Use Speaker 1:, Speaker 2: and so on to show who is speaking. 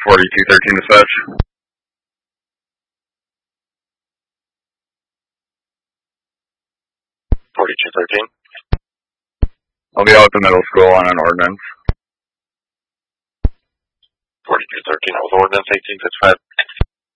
Speaker 1: 4213 dispatch.
Speaker 2: 4213.
Speaker 1: I'll be out at the middle school on an ordinance.
Speaker 2: 4213, that was ordinance 1865.